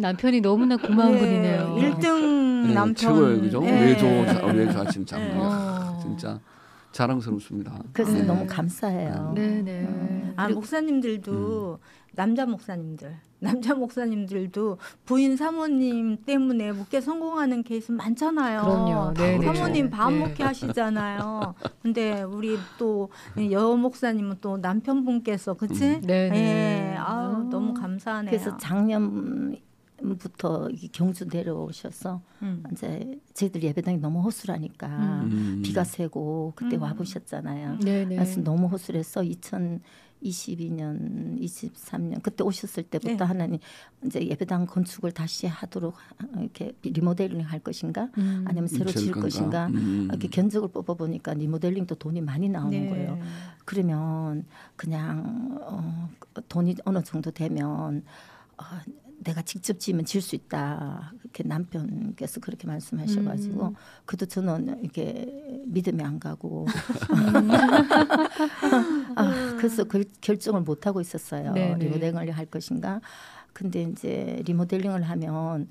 남편이 너무나 고마운 네, 분이네요. 1등 남편. 최고예요, 그죠? 네. 외조하신 장모야. 진짜 자랑스럽습니다. 그래서 너무 감사해요. 네네. 목사님들도 남자 목사님들도 부인 사모님 때문에 목회 성공하는 케이스 많잖아요. 그럼요. 사모님 밥 네. 먹게 하시잖아요. 근데 우리 또 여 목사님은 또 남편분께서 그치? 네. 너무 감사하네요. 그래서 작년부터 경주 내려오셔서 이제 저희들 예배당이 너무 허술하니까 비가 새고 그때 와 보셨잖아요. 그래서 너무 허술해서 2022년, 23년 그때 오셨을 때부터 하나님 이제 예배당 건축을 다시 하도록 이렇게 리모델링 할 것인가, 아니면 새로 지을 것인가 이렇게 견적을 뽑아보니까 리모델링도 돈이 많이 나오는 거예요. 그러면 그냥 돈이 어느 정도 되면 내가 직접 지으면 지을 수 있다. 그렇게 남편께서 그렇게 말씀하셔가지고 그래도 저는 이렇게 믿음이 안 가고 그래서 결정을 못 하고 있었어요. 리모델링을 할 것인가. 근데 이제 리모델링을 하면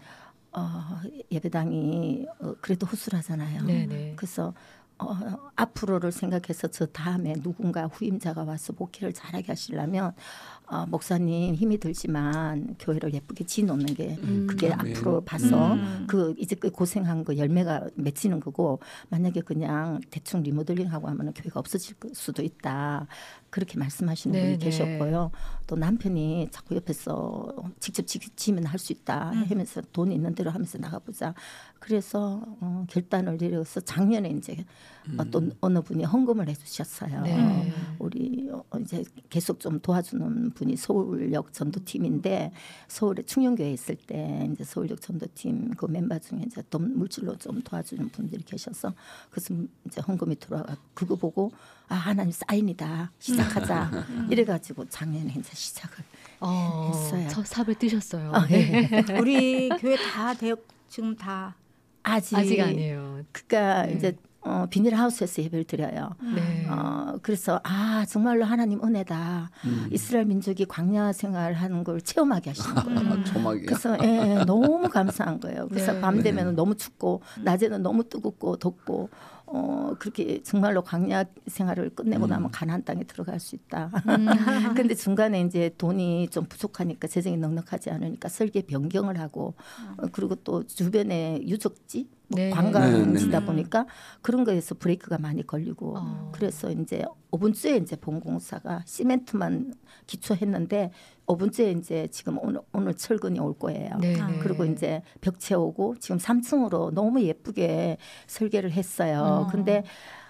예배당이 그래도 허술하잖아요. 그래서 앞으로를 생각해서 저 다음에 누군가 후임자가 와서 목회를 잘하게 하시려면 목사님 힘이 들지만 교회를 예쁘게 지어놓는 게 그게 앞으로 봐서 그 이제 그 고생한 거 열매가 맺히는 거고, 만약에 그냥 대충 리모델링하고 하면 교회가 없어질 수도 있다. 그렇게 말씀하시는 분이 계셨고요. 또 남편이 자꾸 옆에서 직접 지으면 할 수 있다 하면서 돈 있는 대로 하면서 나가보자. 그래서 결단을 내려서 작년에 이제 또 어느 분이 헌금을 해주셨어요. 우리 이제 계속 좀 도와주는 분이 서울역 전도팀인데, 서울에 충녕교회에 있을 때 이제 서울역 전도팀 그 멤버 중에 이제 돈 물질로 좀 도와주는 분들이 계셔서 그래서 이제 헌금이 들어와 그거 보고 하나님 사인이다 시작하자 이래가지고 작년에 이제 시작을 했어요. 첫 삽을 뜨셨어요. 우리 교회 다 지금 다 아직 아니에요. 그러니까 이제 비닐하우스에서 예배를 드려요. 그래서 정말로 하나님 은혜다. 이스라엘 민족이 광야 생활하는 걸 체험하게 하시는 거예요. 그래서 너무 감사한 거예요. 그래서 밤 되면 너무 춥고 낮에는 너무 뜨겁고 덥고 그렇게 정말로 광야 생활을 끝내고 나면 가나안 땅에 들어갈 수 있다. 근데 중간에 이제 돈이 좀 부족하니까 재정이 넉넉하지 않으니까 설계 변경을 하고 그리고 또 주변에 유적지 관광지다 보니까 그런 거에서 브레이크가 많이 걸리고 그래서 이제 5분째에 이제 본공사가 시멘트만 기초했는데 5분째에 이제 지금 오늘 철근이 올 거예요. 그리고 이제 벽 채우고 지금 3층으로 너무 예쁘게 설계를 했어요. 근데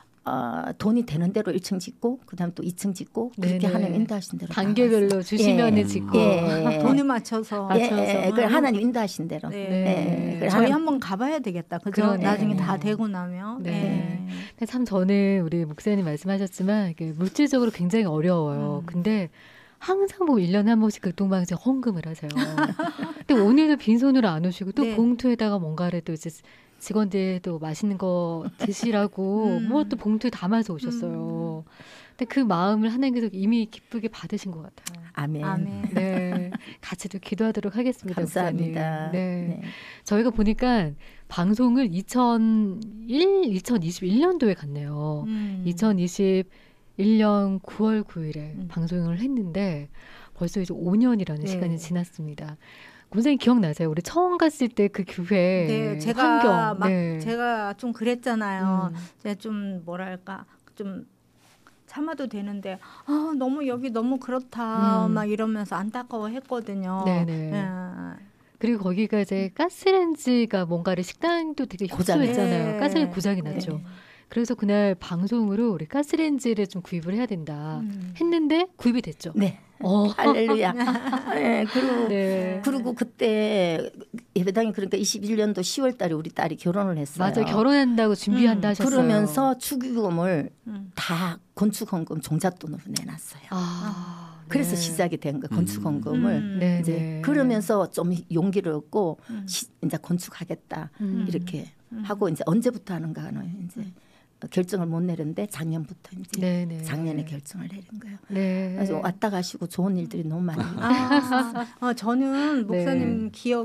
돈이 되는 대로 1층 짓고 그다음 또 2층 짓고 그렇게 하나님 인도하신 대로 단계별로 주시면은 짓고 돈을 맞춰서 그걸 하나님 인도하신 대로. 저희 한번 가봐야 되겠다. 그죠? 나중에 다 되고 나면. 근데 참 저는 우리 목사님 말씀하셨지만 이게 물질적으로 굉장히 어려워요. 근데 항상 뭐 1년에 한 번씩 극동방송 헌금을 하세요. 근데 오늘도 빈손으로 안 오시고 또 봉투에다가 뭔가를 또 이제 직원들 또 맛있는 거 드시라고 뭐 또 봉투에 담아서 오셨어요. 근데 그 마음을 하나님께서 이미 기쁘게 받으신 것 같아요. 아멘. 네, 같이 또 기도하도록 하겠습니다. 감사합니다. 저희가 보니까 방송을 2021년도에 갔네요. 2021년 9월 9일에 방송을 했는데 벌써 이제 5년이라는 시간이 지났습니다. 선생님 기억나세요? 우리 처음 갔을 때 그 교회 제가 환경. 제가 좀 그랬잖아요. 제가 좀 뭐랄까 좀 참아도 되는데 너무 여기 너무 그렇다 막 이러면서 안타까워했거든요. 그리고 거기가 이제 가스레인지가 뭔가를 식당도 되게 협소했잖아요. 가스레인지 고장이 났죠. 그래서 그날 방송으로 우리 가스레인지를 좀 구입을 해야 된다 했는데 구입이 됐죠. 할렐루야. 그리고 그때 예배당이 그러니까 21년도 10월 달에 우리 딸이 결혼을 했어요. 맞아요. 결혼한다고 준비한다 하셨어요. 그러면서 축의금을 다 건축헌금 종잣돈으로 내놨어요. 그래서 시작이 된 거예요. 건축헌금을. 이제 그러면서 좀 용기를 얻고 이제 건축하겠다 이렇게 하고 이제 언제부터 하는가는 이제 결정을 못 내렸는데 작년부터 이제 작년에 결정을 내린 거예요. 그래서 왔다 가시고 좋은 일들이 너무 많이. 저는 목사님 기억